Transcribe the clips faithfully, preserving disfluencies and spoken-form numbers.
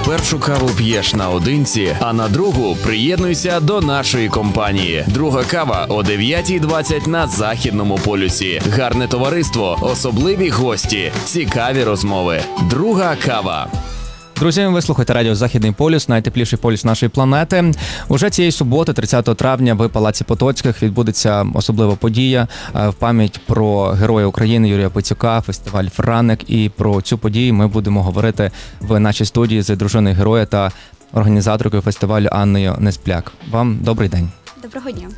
першу каву п'єш наодинці, а на другу приєднуйся до нашої компанії. Друга кава о дев'ятій двадцять на Західному полюсі. Гарне товариство, особливі гості, цікаві розмови. Друга кава. Друзі, ви слухаєте радіо «Західний полюс», найтепліший полюс нашої планети. Уже цієї суботи, тридцятого травня, в Палаці Потоцьких відбудеться особлива подія в пам'ять про Героя України Юрія Пицюка, фестиваль «Франик». І про цю подію ми будемо говорити в нашій студії з дружиною героя та організаторкою фестивалю Анною Неспляк. Вам добрий день. Доброго дня.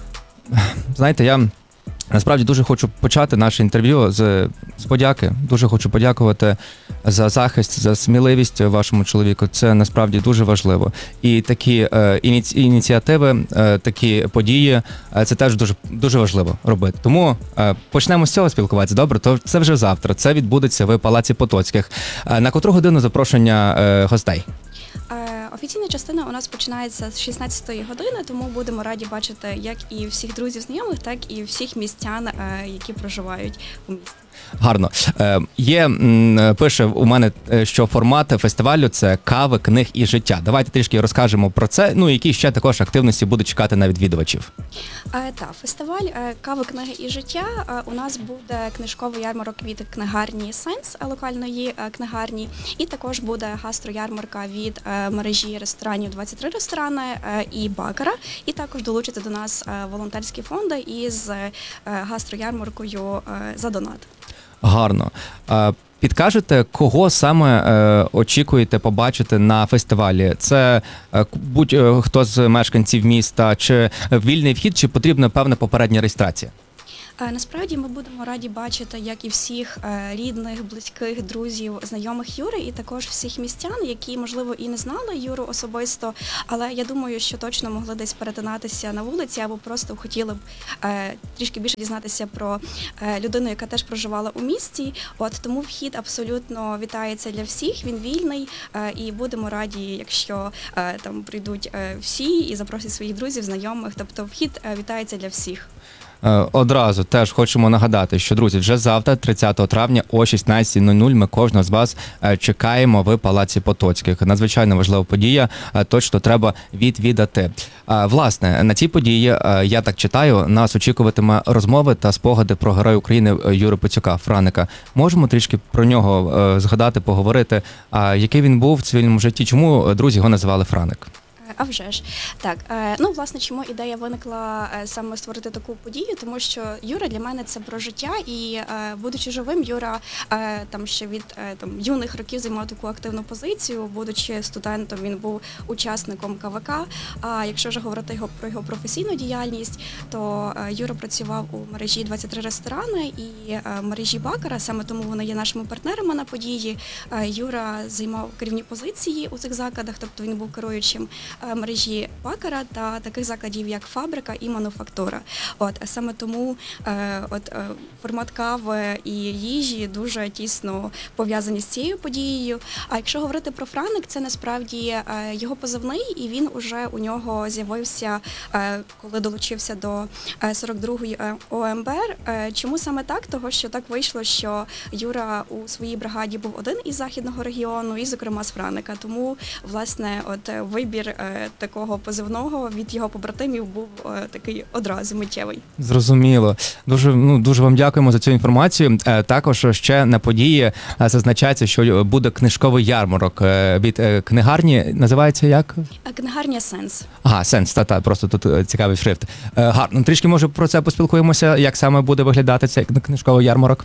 Знаєте, я насправді дуже хочу почати наше інтерв'ю з, з подяки. Дуже хочу подякувати за захист, за сміливість вашому чоловіку. Це насправді дуже важливо. І такі е, ініці, ініціативи, е, такі події, е, це теж дуже, дуже важливо робити. Тому е, почнемо з цього спілкуватися. Добре, то це вже завтра. Це відбудеться в Палаці Потоцьких. Е, на котру годину запрошення е, гостей? Офіційна частина у нас починається з шістнадцятої години, тому будемо раді бачити як і всіх друзів, знайомих, так і всіх містян, які проживають у місті. Гарно. Е, є, пише у мене, що формат фестивалю – це кави, книг і життя. Давайте трішки розкажемо про це, ну, які ще також активності будуть чекати на відвідувачів. Е, так, фестиваль е, кави, книги і життя. Е, у нас буде книжковий ярмарок від книгарні «Сенс», локальної е, книгарні, і також буде гастроярмарка від е, мережі ресторанів «двадцять три ресторани» е, і «Бакара», і також долучаться до нас е, волонтерські фонди із е, гастроярмаркою е, за донат. Гарно. Підкажете, кого саме е, очікуєте побачити на фестивалі? Це е, будь-хто з мешканців міста, чи вільний вхід, чи потрібна певна попередня реєстрація? Насправді ми будемо раді бачити, як і всіх рідних, близьких, друзів, знайомих Юри, і також всіх містян, які, можливо, і не знали Юру особисто, але я думаю, що точно могли десь перетинатися на вулиці або просто хотіли б трішки більше дізнатися про людину, яка теж проживала у місті. От тому вхід абсолютно вітається для всіх, він вільний, і будемо раді, якщо там прийдуть всі і запросять своїх друзів, знайомих, тобто вхід вітається для всіх. Одразу теж хочемо нагадати, що, друзі, вже завтра, тридцятого травня о шістнадцятій нуль нуль, ми кожного з вас чекаємо в Палаці Потоцьких. Надзвичайно важлива подія, точно треба відвідати. Власне, на цій події, я так читаю, нас очікуватиме розмови та спогади про Героя України Юрія Пицюка, Франика. Можемо трішки про нього згадати, поговорити, який він був в цивільному житті, чому друзі його називали Франик? А вже ж. Так, ну, власне, чому ідея виникла саме створити таку подію, тому що Юра для мене це про життя, і будучи живим, Юра там ще від там юних років займав таку активну позицію, будучи студентом, він був учасником ка ве ка, а якщо вже говорити його про його професійну діяльність, то Юра працював у мережі двадцять три ресторани і мережі Бакара, саме тому вони є нашими партнерами на події. Юра займав керівні позиції у цих закладах, тобто він був керуючим мережі Бакара та таких закладів, як Фабрика і Мануфактура. От саме тому е, от е, формат кави і їжі дуже тісно пов'язані з цією подією. А якщо говорити про Франик, це насправді е, його позивний, і він уже у нього з'явився, е, коли долучився до сорок другої о ем бе ер. Е, чому саме так? Того, що так вийшло, що Юра у своїй бригаді був один із західного регіону, і, зокрема, з Франика. Тому, власне, от вибір такого позивного від його побратимів був е, такий одразу миттєвий. Зрозуміло. Дуже, ну, дуже вам дякуємо за цю інформацію. Е, також ще на події зазначається, що буде книжковий ярмарок е, від е, книгарні. Називається як? Книгарня «Сенс». Ага, «Сенс», та-та, просто тут цікавий шрифт. Е, гарно. Трішки, може, про це поспілкуємося, як саме буде виглядати цей книжковий ярмарок?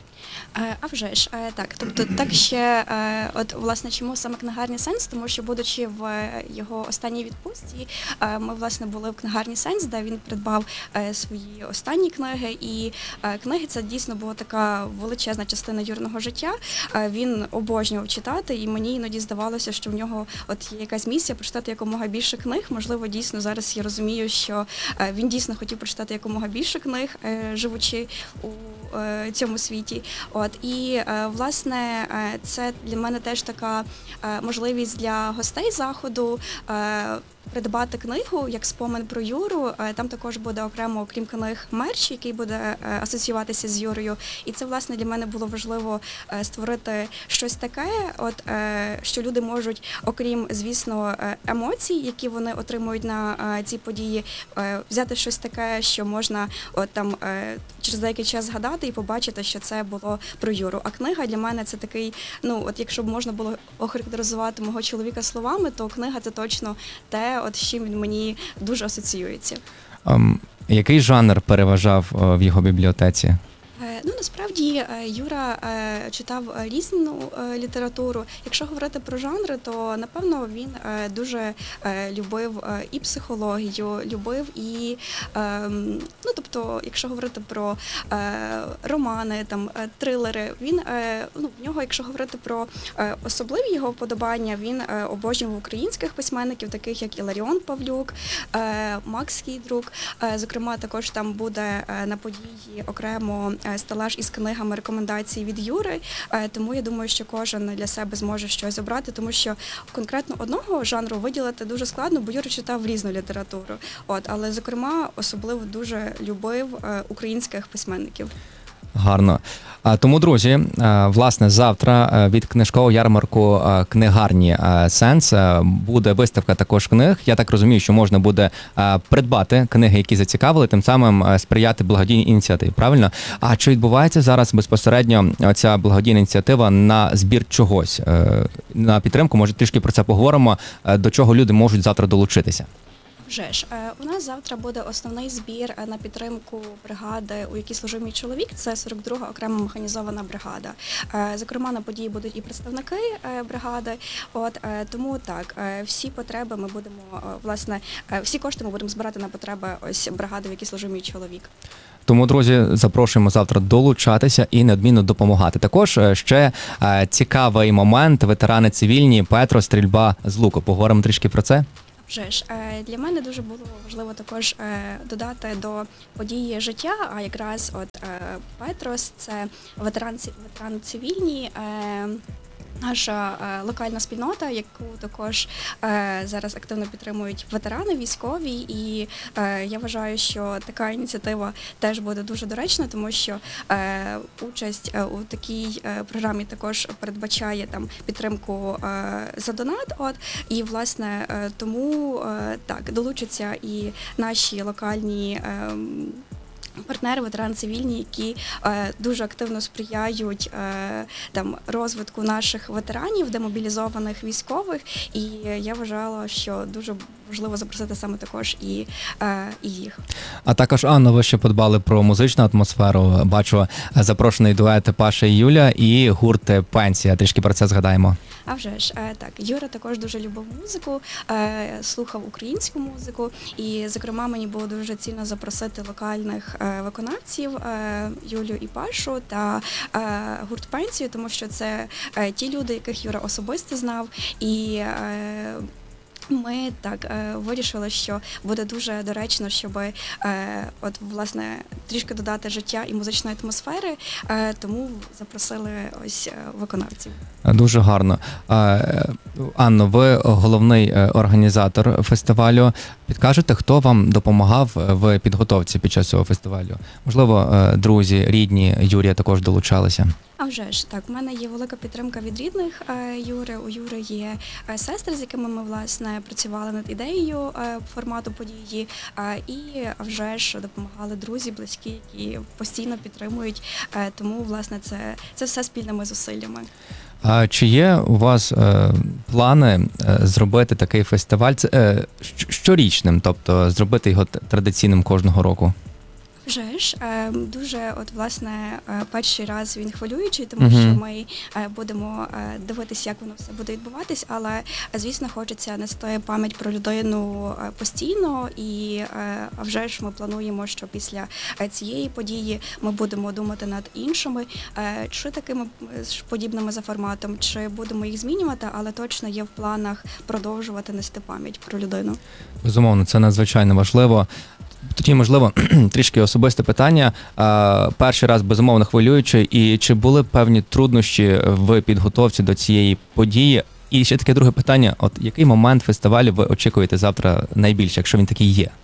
А вже ж, так, тобто так ще, от власне, чому саме книгарня «Сенс», тому що, будучи в його останній відпустці, ми, власне, були в книгарні «Сенс», де він придбав свої останні книги, і книги це дійсно була така величезна частина Юриного життя. Він обожнював читати, і мені іноді здавалося, що в нього от є якась місія прочитати якомога більше книг. Можливо, дійсно зараз я розумію, що він дійсно хотів прочитати якомога більше книг, живучи у цьому світі. От і власне це для мене теж така можливість для гостей заходу придбати книгу як спомин про Юру. Е, Там також буде окремо, окрім книг, мерч, який буде е, асоціюватися з Юрою. І це, власне, для мене було важливо е, створити щось таке, от е, що люди можуть, окрім, звісно, е, емоцій, які вони отримують на е, ці події, е, взяти щось таке, що можна от там е, через деякий час згадати і побачити, що це було про Юру. А книга для мене це такий, ну от якщо б можна було охарактеризувати мого чоловіка словами, то книга це точно те, от з чим він мені дуже асоціюється. Ем, який жанр переважав е, в його бібліотеці? Е, Ну, насправді е, Юра е, читав е, різну е, літературу. Якщо говорити про жанри, то напевно він е, дуже е, любив е, і психологію, любив і е, ну, тобто, якщо говорити про е, романи, там е, трилери, він е, ну, в нього, якщо говорити про е, особливі його вподобання, він е, обожнював українських письменників, таких як Іларіон Павлюк, е, Макс Кідрук. Е, зокрема, також там буде е, на події окремо е, стелаж із книгами рекомендацій від Юри, е, тому я думаю, що кожен для себе зможе щось обрати, тому що конкретно одного жанру виділити дуже складно, бо Юра читав різну літературу. От, але, зокрема, особливо дуже любив е, українських письменників. Гарно. А, Тому, друзі, е, власне, завтра е, від книжкового ярмарку е, книгарні е, «Сенс» е, буде виставка також книг. Я так розумію, що можна буде е, придбати книги, які зацікавили, тим самим е, сприяти благодійній ініціативі, правильно? А чи відбувається зараз безпосередньо ця благодійна ініціатива на збір чогось, е, на підтримку? Може, трішки про це поговоримо, е, до чого люди можуть завтра долучитися? Вже ж, е, у нас завтра буде основний збір е, на підтримку бригади, у якій служив мій чоловік. Це сорок друга окрема механізована бригада. Е, Зокрема, на події будуть і представники е, бригади. От е, тому так, е, всі потреби ми будемо е, власне, е, всі кошти ми будемо збирати на потреби ось бригади, в якій служив мій чоловік. Тому, друзі, запрошуємо завтра долучатися і неодмінно допомагати. Також е, ще е, цікавий момент: ветерани цивільні, Петро, стрільба з луку. Поговоримо трішки про це. Вже ж е, для мене дуже було важливо також е, додати до події життя. А якраз от е, Петрос – це ветеран ці- ветеран цивільний. Е, Наша е, локальна спільнота, яку також е, зараз активно підтримують ветерани військові, і е, я вважаю, що така ініціатива теж буде дуже доречна, тому що е, участь е, у такій е, програмі також передбачає там підтримку е, за донат. От і власне е, тому е, так долучаться і наші локальні. Е, Партнери, ветерани цивільні, які е, дуже активно сприяють е, там розвитку наших ветеранів, демобілізованих військових. І я вважала, що дуже важливо запросити саме також і, е, і їх. А також, Анна, ви ще подбали про музичну атмосферу. Бачу запрошений дует Паша і Юля і гурт «Пенсія». Трішки про це згадаємо. А вже ж, е, так, Юра також дуже любив музику, е, слухав українську музику, і, зокрема, мені було дуже цінно запросити локальних е, виконавців е, Юлю і Пашу та е, гурт «Пенсію», тому що це е, ті люди, яких Юра особисто знав, і е, ми так е, вирішили, що буде дуже доречно, щоб е, от власне трішки додати життя і музичної атмосфери, е, тому запросили ось е, виконавців. Дуже гарно. Е, Анно, ви головний е, організатор фестивалю. Підкажете, хто вам допомагав в підготовці під час цього фестивалю? Можливо, е, друзі, рідні Юрія також долучалися? А вже ж, так, в мене є велика підтримка від рідних е, Юри. У Юри є е, сестри, з якими ми, власне, працювали над ідеєю е, формату події. Е, і, а вже ж, допомагали друзі, близькі, які постійно підтримують. Е, тому, власне, це, це все спільними зусиллями. А чи є у вас е, плани е, зробити такий фестиваль це, е, щ- щорічним, тобто зробити його т- традиційним кожного року? Вже ж, е, дуже, от, власне, е, перший раз він хвилюючий, тому Мгм. що ми е, будемо е, дивитися, як воно все буде відбуватись, але, е, звісно, хочеться нести пам'ять про людину е, постійно, і, е, а вже ж ми плануємо, що після е, цієї події ми будемо думати над іншими, е, чи такими е, ж подібними за форматом, чи будемо їх змінювати, але точно є в планах продовжувати нести пам'ять про людину. Безумовно, це надзвичайно важливо. Тоді, можливо, трішки особисте питання. Е, Перший раз, безумовно, хвилюючий. І чи були певні труднощі в підготовці до цієї події? І ще таке друге питання: от який момент фестивалю ви очікуєте завтра найбільше, якщо він такий є?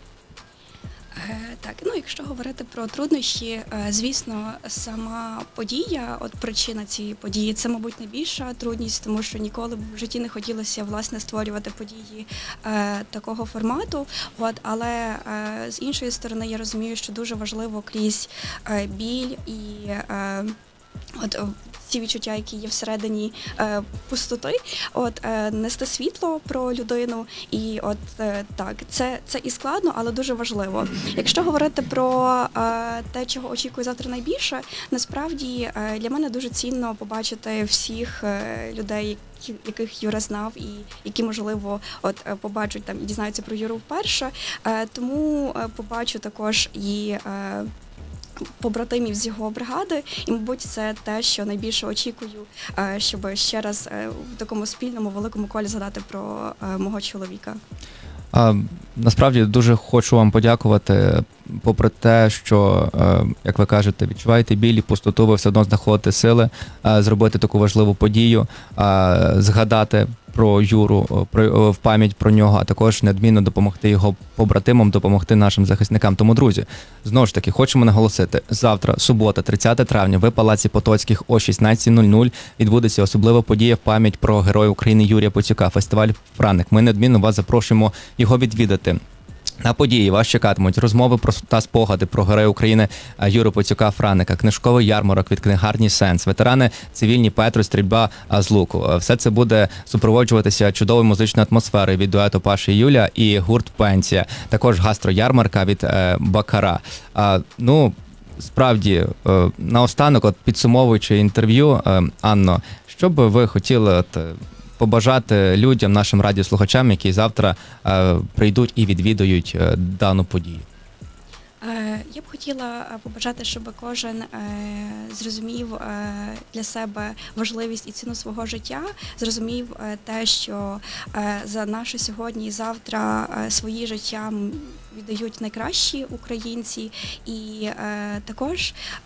Е, Так, ну якщо говорити про труднощі, е, звісно, сама подія, от причина цієї події, це, мабуть, найбільша трудність, тому що ніколи б в житті не хотілося власне створювати події е, такого формату. От, але е, з іншої сторони, я розумію, що дуже важливо крізь е, біль і е, от е, ці відчуття, які є всередині е, пустоти, от е, нести світло про людину, і от е, так, це, це і складно, але дуже важливо. Якщо говорити про е, те, чого очікую завтра найбільше, насправді е, для мене дуже цінно побачити всіх е, людей, які- яких Юра знав, і які можливо от е, побачать там і дізнаються про Юру вперше. Е, тому е, побачу також і. Е, побратимів з його бригади, і, мабуть, це те, що найбільше очікую, е, щоб ще раз е, в такому спільному великому колі згадати про е, мого чоловіка. А, насправді дуже хочу вам подякувати, попри те, що, е, як ви кажете, відчуваєте біль і пустоту, ви все одно знаходите сили е, зробити таку важливу подію, е, згадати про Юру, е, про, е, в пам'ять про нього, а також неодмінно допомогти його побратимам, допомогти нашим захисникам. Тому, друзі, знову ж таки, хочемо наголосити, завтра, субота, тридцяте травня, в Палаці Потоцьких о шістнадцятій нуль нуль відбудеться особлива подія в пам'ять про Героя України Юрія Поцюка, фестиваль «Франик». Ми неодмінно вас запрошуємо його відвідати. На події вас чекатимуть розмови про та спогади про Героя України е, Юру Поцюка Франика, книжковий ярмарок від книгарні «Сенс», ветерани цивільні Петру, стрільба е, з луку. Е, Все це буде супроводжуватися чудовою музичною атмосферою від дуету Паші і Юля і гурт «Пенсія». Також гастроярмарка від е, Бакара. А, ну, справді, е, наостанок, от підсумовуючи інтерв'ю, е, Анно, що би ви хотіли от, е, побажати людям, нашим радіослухачам, які завтра е, прийдуть і відвідують е, дану подію? Е, Я б хотіла е, побажати, щоб кожен е, зрозумів е, для себе важливість і ціну свого життя, зрозумів е, те, що е, за наше сьогодні і завтра е, свої життя м, віддають найкращі українці, і е, також